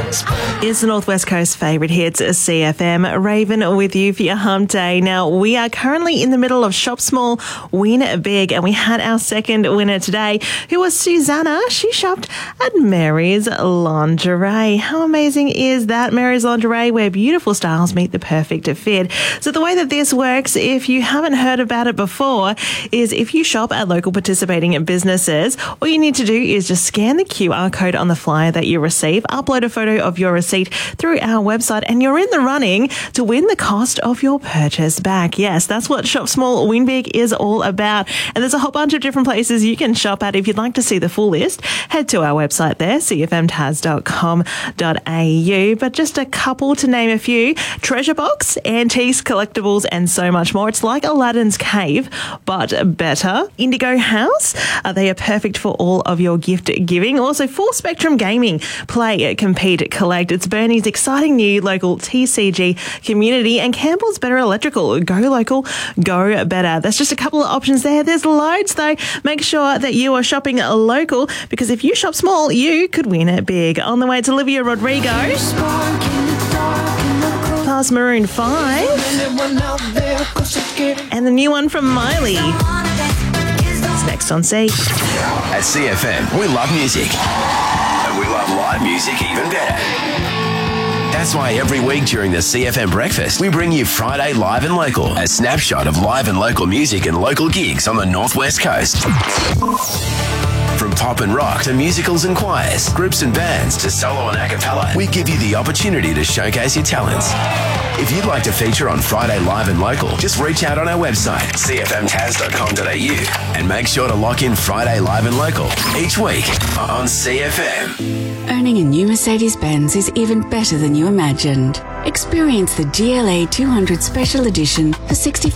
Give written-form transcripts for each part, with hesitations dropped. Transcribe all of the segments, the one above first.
It's the Northwest Coast favourite hits, CFM. Raven with you for your hump day. Now, we are currently in the middle of Shop Small, Win Big, and we had our second winner today, who was Susanna. She shopped at Mary's Lingerie. How amazing is that? Mary's Lingerie, where beautiful styles meet the perfect fit. So the way that this works, if you haven't heard about it before, is if you shop at local participating businesses, all you need to do is just scan the QR code on the flyer that you receive, upload a photo of your receipt through our website, and you're in the running to win the cost of your purchase back. Yes, that's what Shop Small, Win Big is all about. And there's a whole bunch of different places you can shop at. If you'd like to see the full list, head to our website there, cfmtas.com.au. But just a couple to name a few: Treasure Box, Antiques, Collectibles, and so much more. It's like Aladdin's Cave, but better. Indigo House, they are perfect for all of your gift giving. Also, Full Spectrum Gaming, play, compete, collect. It's Burnie's exciting new local TCG community, and Campbell's Better Electrical. Go local, go better. There's just a couple of options there. There's loads though. Make sure that you are shopping local, because if you shop small, you could win it big. On the way to Olivia Rodrigo, plus Maroon 5, and the new one from Miley. It's next on C. At CFM, we love music. And we love live music even better. That's why every week during the CFM breakfast, we bring you Friday Live and Local, a snapshot of live and local music and local gigs on the Northwest Coast. From pop and rock to musicals and choirs, groups and bands to solo and a cappella, we give you the opportunity to showcase your talents. If you'd like to feature on Friday Live and Local, just reach out on our website, cfmtas.com.au, and make sure to lock in Friday Live and Local each week on CFM. Owning a new Mercedes-Benz is even better than you imagined. Experience the GLA 200 Special Edition for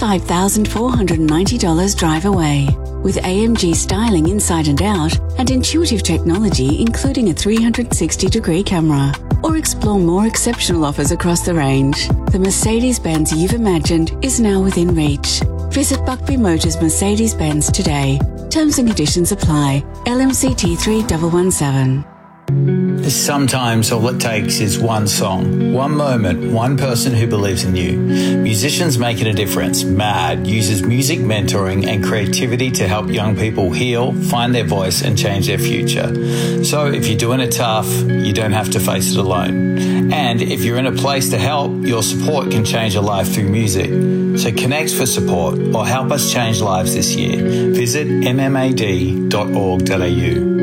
$65,490 drive away. With AMG styling inside and out and intuitive technology including a 360-degree camera. Or explore more exceptional offers across the range. The Mercedes-Benz you've imagined is now within reach. Visit Buckby Motors Mercedes-Benz today. Terms and conditions apply. LMCT 3117. Sometimes all it takes is one song, one moment, one person who believes in you. Musicians Making a Difference, MAD, uses music mentoring and creativity to help young people heal, find their voice and change their future. So if you're doing it tough, you don't have to face it alone. And if you're in a place to help, your support can change a life through music. So connect for support or help us change lives this year. Visit mmad.org.au.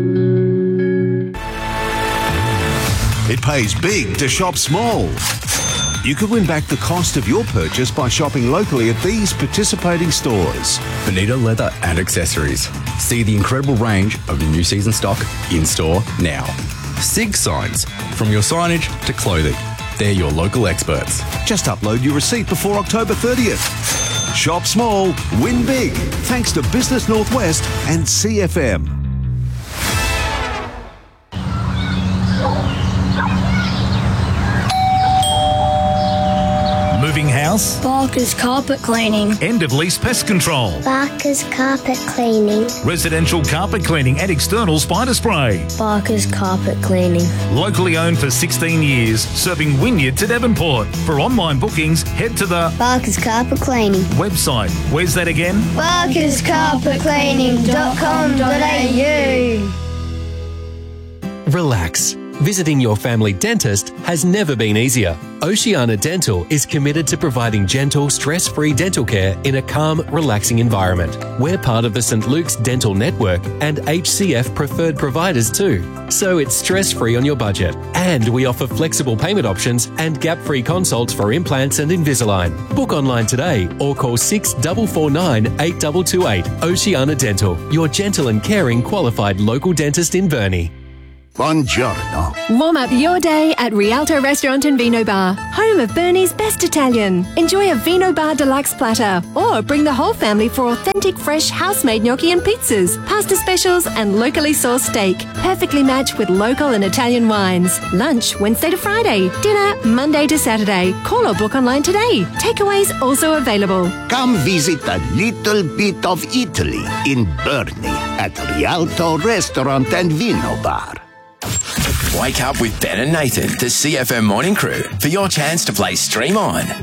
It pays big to shop small. You could win back the cost of your purchase by shopping locally at these participating stores. Bonita Leather and Accessories. See the incredible range of new season stock in-store now. SIG Signs. From your signage to clothing, they're your local experts. Just upload your receipt before October 30th. Shop small, win big. Thanks to Business Northwest and CFM. Moving house? Barker's Carpet Cleaning. End of lease pest control. Barker's Carpet Cleaning. Residential carpet cleaning and external spider spray. Barker's Carpet Cleaning. Locally owned for 16 years, serving Wynyard to Devonport. For online bookings, head to the Barker's Carpet Cleaning website. Where's that again? barkerscarpetcleaning.com.au. Relax. Visiting your family dentist has never been easier. Oceana Dental is committed to providing gentle, stress-free dental care in a calm, relaxing environment. We're part of the St. Luke's Dental Network and HCF preferred providers too, so it's stress-free on your budget. And we offer flexible payment options and gap-free consults for implants and Invisalign. Book online today or call 6449 8228. Oceana Dental, your gentle and caring qualified local dentist in Burnie. Buongiorno. Warm up your day at Rialto Restaurant and Vino Bar, home of Burnie's best Italian. Enjoy a Vino Bar deluxe platter or bring the whole family for authentic fresh house-made gnocchi and pizzas, pasta specials and locally sourced steak, perfectly matched with local and Italian wines. Lunch Wednesday to Friday, dinner Monday to Saturday. Call or book online today. Takeaways also available. Come visit a little bit of Italy in Burnie at Rialto Restaurant and Vino Bar. Wake up with Ben and Nathan, the CFM Morning Crew, for your chance to play Stream On.